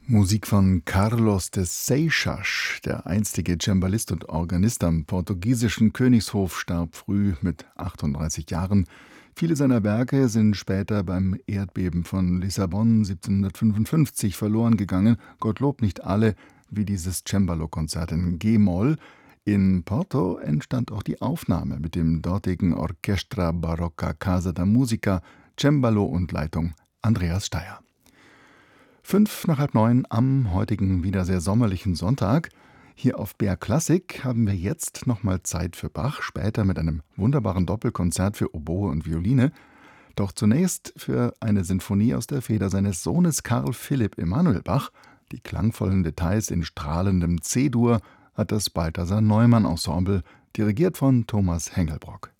Musik von Carlos de Seixas, der einstige Cembalist und Organist am portugiesischen Königshof, starb früh mit 38 Jahren. Viele seiner Werke sind später beim Erdbeben von Lissabon 1755 verloren gegangen. Gottlob nicht alle, wie dieses Cembalo-Konzert in G-Moll. In Porto entstand auch die Aufnahme mit dem dortigen Orchestra Barocca Casa da Musica, Cembalo und Leitung Andreas Steyer. 8:05 am heutigen wieder sehr sommerlichen Sonntag. Hier auf BR Klassik haben wir jetzt nochmal Zeit für Bach, später mit einem wunderbaren Doppelkonzert für Oboe und Violine. Doch zunächst für eine Sinfonie aus der Feder seines Sohnes Carl Philipp Emanuel Bach. Die klangvollen Details in strahlendem C-Dur hat das Balthasar Neumann Ensemble, dirigiert von Thomas Hengelbrock.